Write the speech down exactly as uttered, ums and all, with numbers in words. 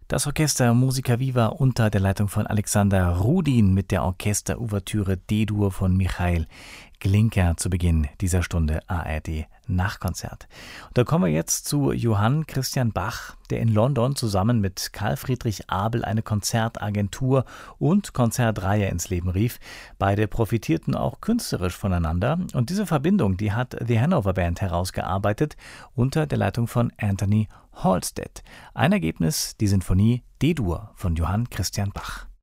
Das Orchester Musica Viva unter der Leitung von Alexander Rudin mit der Orchesterouvertüre D-Dur von Michael Glinka zu Beginn dieser Stunde A R D Nachkonzert. Und da kommen wir jetzt zu Johann Christian Bach, der in London zusammen mit Karl Friedrich Abel eine Konzertagentur und Konzertreihe ins Leben rief. Beide profitierten auch künstlerisch voneinander und diese Verbindung, die hat The Hanover Band herausgearbeitet unter der Leitung von Anthony Halstead. Ein Ergebnis, die Sinfonie D-Dur von Johann Christian Bach.